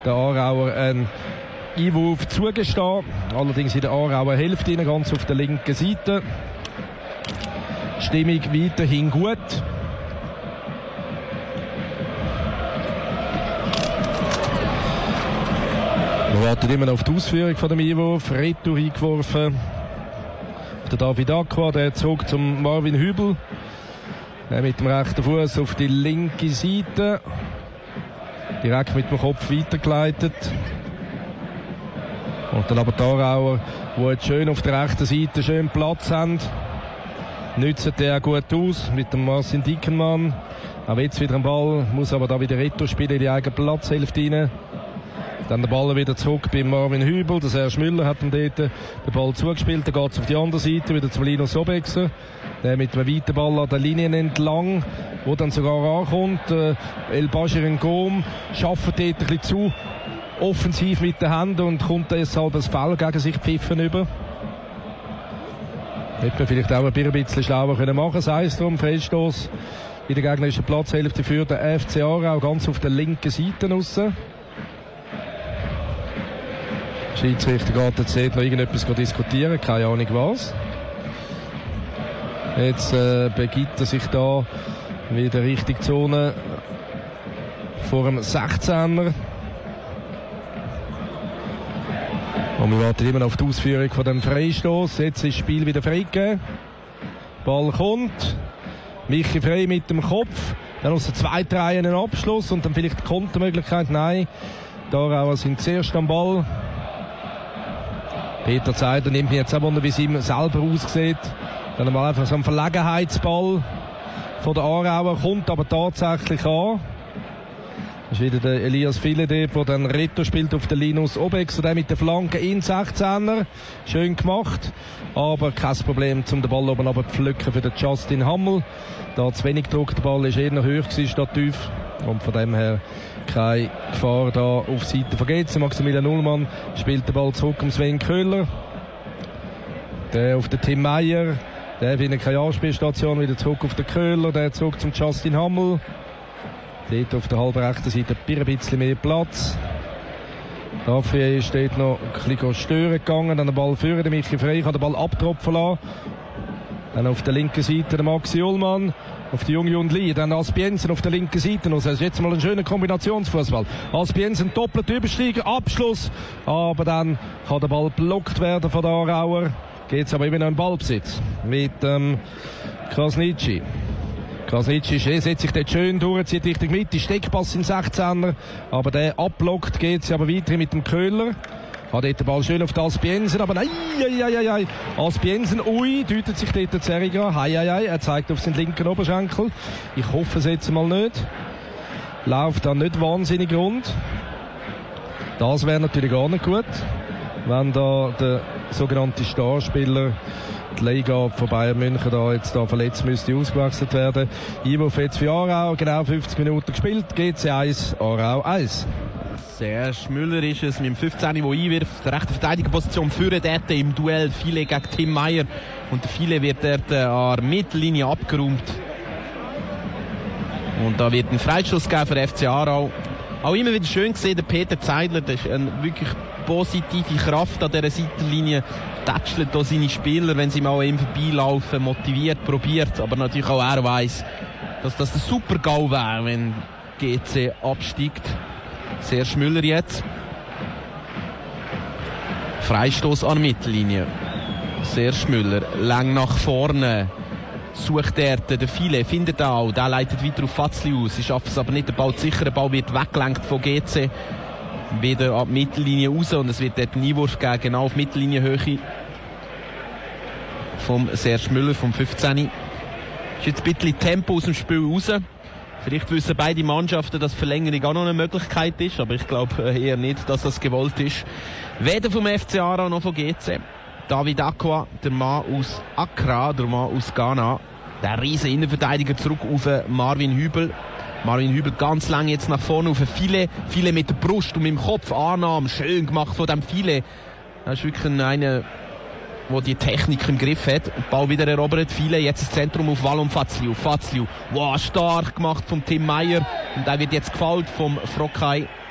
Der Aarauer ein Einwurf zugestehen, allerdings in der Aarauer Hälfte, ganz auf der linken Seite. Stimmung weiterhin gut. Wir warten immer noch auf die Ausführung von dem Einwurf. Retour eingeworfen. Der David Aqua, der zurück zum Marvin Hübel. Der mit dem rechten Fuß auf die linke Seite. Direkt mit dem Kopf weitergeleitet. Und dann aber die Aarauer, die jetzt schön auf der rechten Seite schön Platz haben. Nützen der auch gut aus mit dem Marcin Dickenmann. Auch jetzt wieder ein Ball, muss aber da wieder Retour spielen in die eigene Platzhälfte rein. Dann der Ball wieder zurück bei Marvin Hübel. Der Serge Müller hat ihm dort den Ball zugespielt. Dann geht es auf die andere Seite, wieder zum Linus Sobexer. Der mit einem weiten Ball an der Linie entlang, wo dann sogar ankommt. El Bashir Ngom schafft dort ein bisschen zu offensiv mit den Händen und kommt deshalb das Foul gegen sich pfiffen über. Hätte man vielleicht auch ein bisschen schlauer können machen. Sei es drum, Freistoß in der gegnerischen Platzhälfte für den FC Aarau, ganz auf der linken Seite raus. Schiedsrichter geht jetzt noch irgendetwas diskutieren, keine Ahnung was. Jetzt begibt er sich da wieder Richtung Zone vor dem 16er. Und wir warten immer noch auf die Ausführung von dem Freistoß. Jetzt ist das Spiel wieder freigegeben. Ball kommt. Michi Frey mit dem Kopf. Dann aus der zweiten Reihe einen Abschluss und dann vielleicht die Kontermöglichkeit. Nein, die Aarauer sind zuerst am Ball. Peter Zeidler nimmt mir jetzt auch Wunder, wie es ihm selber aussieht. Dann einmal einfach so ein Verlegenheitsball von der Aarauer, kommt aber tatsächlich an. Das ist wieder der Elias Filede, der dann Reto spielt auf den Linus Obex, der mit der Flanke in 16er. Schön gemacht, aber kein Problem, um den Ball oben runter zu pflücken für den Justin Hammel. Da zu wenig Druck, der Ball ist eher noch hoch gewesen statt tief. Und von dem her keine Gefahr da auf Seite von GC. Maximilian Ullmann spielt den Ball zurück um Sven Köhler. Der auf den Tim Meyer. Der findet keine Anspielstation, wieder zurück auf den Köhler. Der zurück zum Justin Hammel. Dort auf der halben rechten Seite ein bisschen mehr Platz. Dafür ist dort noch ein bisschen stören gegangen. Dann den Ball führen, der Michi Frey kann den Ball abtropfen lassen. Dann auf der linken Seite der Maxi Ullmann. Auf die Junge und Lee, dann Aspiensen auf der linken Seite. Also das ist jetzt mal ein schöner Kombinationsfußball. Aspiensen doppelt Übersteiger, Abschluss. Aber dann kann der Ball blockt werden von der Aarauer. Geht's aber immer noch im Ballbesitz mit Krasnitschi. Krasnitschi setzt sich dort schön durch, zieht Richtung Mitte, Steckpass in 16er. Aber der abblockt, geht's aber weiter mit dem Köhler. Hat dort den Ball schön auf die Aspiensen, aber nein, Aspiensen, deutet sich dort der Zerriger, er zeigt auf seinen linken Oberschenkel. Ich hoffe es jetzt mal nicht. Läuft dann nicht wahnsinnig rund. Das wäre natürlich gar nicht gut, wenn da der sogenannte Starspieler, die Leihgabe von Bayern München, da jetzt da verletzt müsste ausgewechselt werden. Einwurf jetzt für Aarau, genau 50 Minuten gespielt, GC 1, Aarau 1. Serge Müller ist es mit dem 15, der einwirft, der rechte Verteidigerposition führen dort im Duell File gegen Tim Meyer. Und der File wird dort an der Mittellinie abgeräumt. Und da wird ein Freistoß geben für FC Aarau. Auch immer wieder schön gesehen, der Peter Zeidler, das ist eine wirklich positive Kraft an dieser Seitenlinie. Tätschelt da seine Spieler, wenn sie mal an ihm vorbeilaufen, motiviert, probiert. Aber natürlich auch er weiss, dass das ein super Goal wäre, wenn GC absteigt. Serge Müller jetzt. Freistoß an der Mittellinie. Serge Müller, lang nach vorne. Sucht er den File, findet er auch. Der leitet weiter auf Fatzli aus. Sie schafft es aber nicht, den Ball zu sichern. Der Ball wird weggelenkt von GC. Wieder an die Mittellinie raus. Und es wird dort einen Einwurf geben, genau auf Mittellinienhöhe. Vom Serge Müller, vom 15. Ist jetzt ein bisschen Tempo aus dem Spiel raus. Vielleicht wissen beide Mannschaften, dass Verlängerung auch noch eine Möglichkeit ist, aber ich glaube eher nicht, dass das gewollt ist. Weder vom FC Aarau noch von GC. David Aqua, der Mann aus Accra, der Mann aus Ghana. Der riesen Innenverteidiger zurück auf Marvin Hübel. Marvin Hübel ganz lang jetzt nach vorne auf File. File mit der Brust und mit dem Kopf. Annahme, schön gemacht von dem File. Das ist wirklich einer, der die Technik im Griff hat. Ball wieder erobert, File. Jetzt das Zentrum auf Wallon Fatzliu. Wow, stark gemacht von Tim Meyer. Und der wird jetzt gefällt vom Frokai.